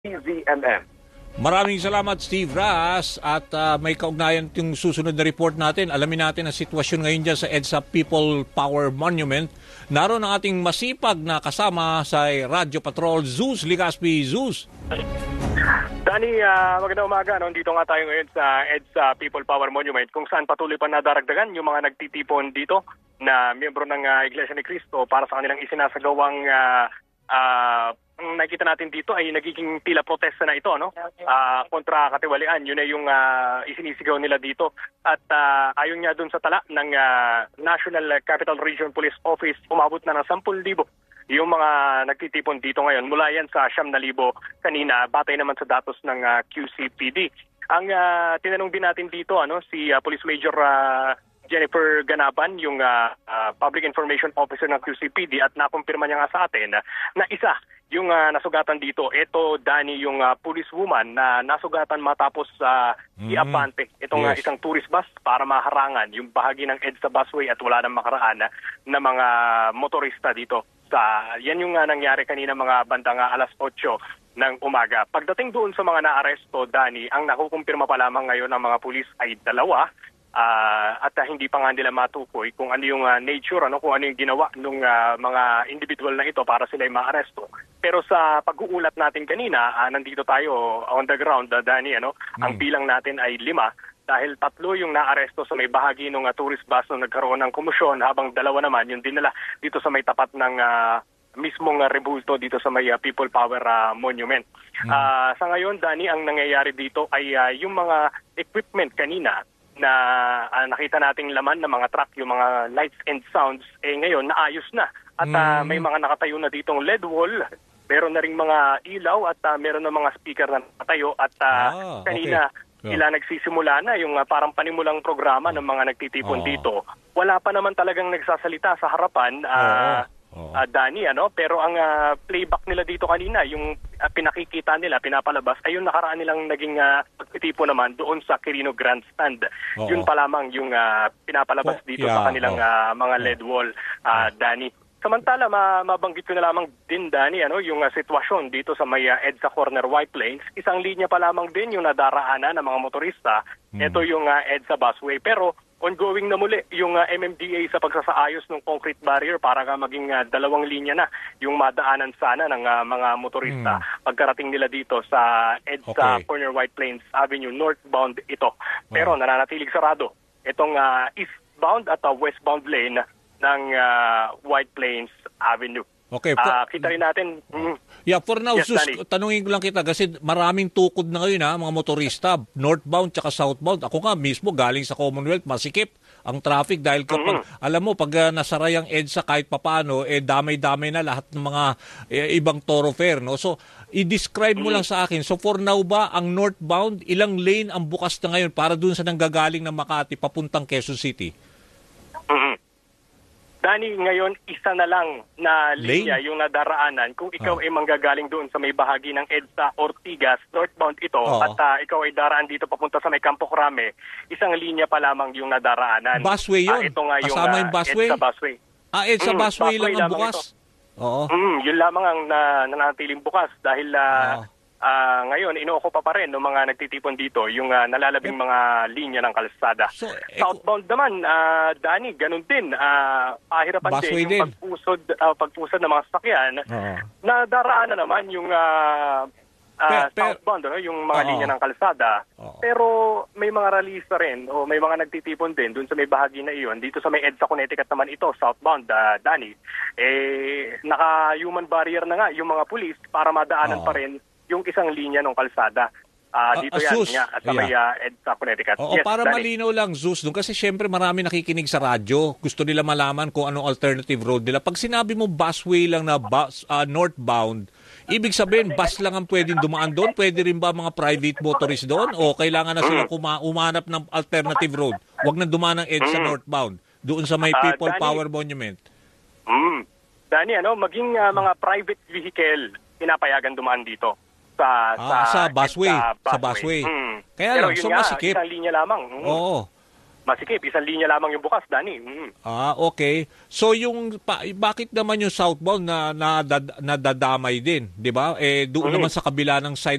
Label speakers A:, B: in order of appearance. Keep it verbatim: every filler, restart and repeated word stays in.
A: Z M M.
B: Maraming salamat, Steve Ras, at uh, may kaugnayan yung susunod na report natin. Alamin natin ang sitwasyon ngayon dyan sa EDSA People Power Monument. Naroon ang ating masipag na kasama sa Radyo Patrol, Zeus Ligaspi. Zeus.
C: Danny, uh, magandang umaga. No? Dito nga tayo ngayon sa EDSA People Power Monument kung saan patuloy pa nadaragdagan yung mga nagtitipon dito na miyembro ng uh, Iglesia ni Cristo para sa kanilang isinasagawang uh, uh, ang nakikita natin dito ay nagiging tila protesta na ito, no? Uh, kontra katiwalian, yun ay yung uh, isinisigaw nila dito. At uh, ayon nga dun sa tala ng uh, National Capital Region Police Office, umabot na ng sampung libo yung mga nagtitipon dito ngayon. Mula yan sa siyam na libo kanina, batay naman sa datos ng uh, Q C P D. Ang uh, tinanong din natin dito, ano, si uh, Police Major uh, Jennifer Ganaban, yung uh, uh, Public Information Officer ng Q C P D, at nakumpirma niya nga sa atin uh, na isa yung uh, nasugatan dito. Ito, Danny, yung uh, policewoman na nasugatan matapos uh, mm-hmm. i-abante itong yes. uh, isang tourist bus para maharangan yung bahagi ng EDSA busway at wala nang makaraan uh, na mga motorista dito. Sa, yan yung uh, nangyari kanina mga bandang uh, alas otso ng umaga. Pagdating doon sa mga naaresto, Danny, ang nakukumpirma pa lamang ngayon ng mga pulis ay dalawa. Uh, at uh, hindi pa nga nila matukoy kung ano yung uh, nature, ano, kung ano yung ginawa ng uh, mga individual na ito para sila ay maaresto. Pero sa pag-uulat natin kanina, uh, nandito tayo on the ground, uh, Danny, ano, mm. ang bilang natin ay lima dahil tatlo yung naaresto sa may bahagi ng uh, tourist bus nung nagkaroon ng komosyon, habang dalawa naman yung dinala dito sa may tapat ng uh, mismong uh, rebulto dito sa may uh, People Power uh, Monument. Mm. Uh, sa ngayon, Danny, ang nangyayari dito ay uh, yung mga equipment kanina na uh, nakita nating laman ng mga truck, yung mga lights and sounds, eh ngayon naayos na. At uh, may mga nakatayo na ditong L E D wall, meron na ring mga ilaw, at uh, meron na mga speaker na nakatayo. At uh, ah, kanina, okay. sila nagsisimula na yung uh, parang panimulang programa ng mga nagtitipon oh. dito. Wala pa naman talagang nagsasalita sa harapan, uh, oh. Oh. uh, Danny, ano? Pero ang uh, playback nila dito kanina, yung uh, pinakikita nila, pinapalabas, ay yung nakaraan nilang naging uh, pagtitipo naman doon sa Quirino Grandstand. Oh. Yun pa lamang yung uh, pinapalabas oh, dito yeah, sa kanilang oh. uh, mga L E D wall, uh, Danny. Samantala, ma mabanggit ko na lamang din, Danny, ano, yung uh, sitwasyon dito sa may uh, EDSA Corner White Plains. Isang linya pa lamang din yung nadaraanan ng mga motorista. Hmm. Ito yung uh, EDSA busway. Pero ongoing na muli yung uh, M M D A sa pagsasaayos ng concrete barrier para ka maging uh, dalawang linya na yung madaanan sana ng uh, mga motorista hmm. pagkarating nila dito sa EDSA okay. Corner White Plains Avenue, northbound ito. Pero oh. nananatilig sarado itong uh, eastbound at uh, westbound lane ng uh, White Plains Avenue.
B: Okay. For,
C: uh, kita rin natin. Mm,
B: yeah, for now,
C: yes,
B: sus,
C: Danny.
B: tanungin ko lang kita kasi maraming tukod na ngayon, ha, mga motorista, northbound tsaka southbound. Ako nga mismo galing sa Commonwealth, masikip ang traffic dahil kapag, mm-hmm. alam mo, pag uh, nasaray ang EDSA kahit papano, eh damay-damay na lahat ng mga eh, ibang thoroughfare, no? So, i-describe mo mm-hmm. lang sa akin. So, for now ba, ang northbound, ilang lane ang bukas na ngayon para dun sa nanggagaling ng Makati papuntang Quezon City?
C: Mm-hmm. Danny, ngayon isa na lang na linya Lane? Yung nadaraanan. Kung ikaw oh. ay manggagaling doon sa may bahagi ng EDSA Ortigas, northbound ito, oh. at uh, ikaw ay daraan dito papunta sa may Campo Crame, isang linya pa lamang yung nadaraanan.
B: Busway yun?
C: Uh, ito nga yung,
B: kasama
C: uh,
B: yung busway?
C: EDSA busway.
B: Ah, EDSA mm, busway, busway lang ang bukas? Oo.
C: Mm, yun lamang ang uh, nanatiling bukas dahil uh, oh. Uh, ngayon, inookupa pa rin ng mga nagtitipon dito yung uh, nalalabing mga linya ng kalsada. So, eh, southbound naman, uh, Danny, ganun din. Uh, pahirapan din yung din. pagpusod, uh, pagpusod ng mga sasakyan. Uh-huh. Na daraan na naman yung uh, uh, per, per, southbound, no? Yung mga uh-huh. linya ng kalsada. Uh-huh. Pero may mga rallyista rin o may mga nagtitipon din dun sa may bahagi na iyon. Dito sa may EDSA Connecticut naman ito, southbound, uh, Danny. Eh, naka-human barrier na nga yung mga pulis para madaanan uh-huh. pa rin yung isang linya ng kalsada. Uh, dito uh, yan Zeus. Nga, at sa may yeah. uh, EDSA Connecticut.
B: Oo,
C: yes,
B: para
C: Danny.
B: Malinaw lang, Zeus, doon kasi syempre marami nakikinig sa radyo. Gusto nila malaman kung anong alternative road nila. Pag sinabi mo busway lang na bus, uh, northbound, ibig sabihin bus lang ang pwedeng dumaan doon? Pwede rin ba mga private motorists doon? O kailangan na sila kuma- umanap ng alternative road? Huwag na dumaan ng EDSA mm. northbound. Doon sa may People uh, Danny, Power Monument.
C: Mm, Danny, ano, maging uh, mga private vehicle pinapayagan dumaan dito. Sa,
B: ah, sa, sa busway. Sa busway. Sa busway.
C: Mm.
B: Kaya
C: pero
B: lang, so
C: nga,
B: masikip.
C: Isang linya lamang. Mm.
B: Oo.
C: Masikip, isang linya lamang yung bukas, Danny. Mm.
B: Ah, okay. So yung, pa, bakit naman yung southbound na, na, na nadadamay din, di ba? Eh, doon mm. naman sa kabila ng side